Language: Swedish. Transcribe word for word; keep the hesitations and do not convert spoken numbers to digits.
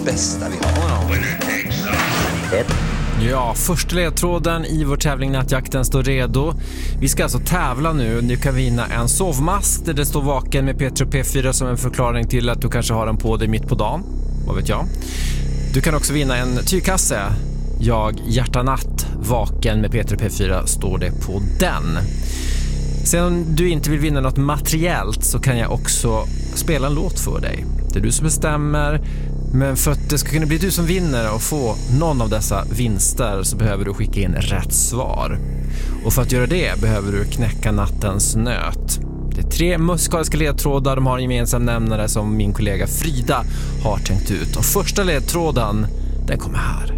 det bästa vi har. Ja, första ledtråden i vår tävling Nattjakten står redo. Vi ska alltså tävla nu. Du kan vinna en sovmask där det står vaken med Petro P fyra som en förklaring till att du kanske har den på dig mitt på dagen. Vad vet jag. Du kan också vinna en tygkasse. Jag hjärtanatt vaken med Petro P fyra står det på den. Sen om du inte vill vinna något materiellt så kan jag också spela en låt för dig. Det är du som bestämmer. Men för att det ska kunna bli du som vinner och få någon av dessa vinster så behöver du skicka in rätt svar. Och för att göra det behöver du knäcka nattens nöt. Det är tre musikaliska ledtrådar, de har en gemensam nämnare som min kollega Frida har tänkt ut. Och första ledtråden, den kommer här.